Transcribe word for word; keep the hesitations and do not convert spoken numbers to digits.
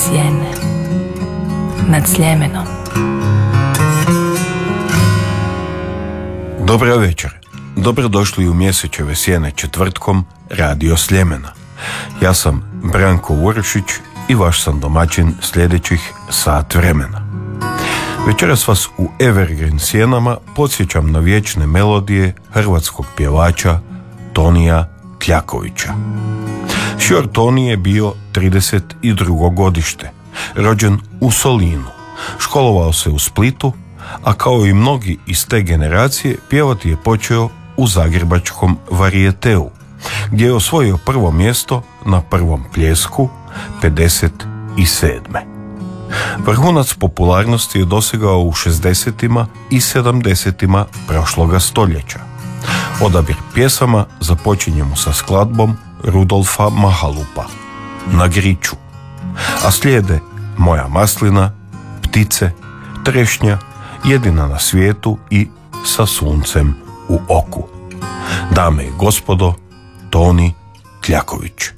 sjene nad Sljemenom. Dobar večer. Dobrodošli u Mjesečeve sjene četvrtkom Radio Sljemena. Ja sam Branko Urošić i vaš sam domaćin sljedećih sat vremena. Večeras vas u Evergreen sjenama podsjećam na vječne melodije hrvatskog pjevača Tonija Kljakovića. Šjor Toni je bio trideset drugo godište, rođen u Solinu, školovao se u Splitu, a kao i mnogi iz te generacije pjevati je počeo u zagrebačkom varijeteu, gdje je osvojio prvo mjesto na prvom pljesku pedeset sedme. Vrhunac popularnosti je dosegao u šezdesetima i sedamdesetima prošloga stoljeća. Odabir pjesama započinjemo sa skladbom Rudolfa Mahalupa Na griču, a slijede Moja maslina, Ptice, Trešnja, Jedina na svijetu i Sa suncem u oku. Dame i gospodo, Toni Kljaković.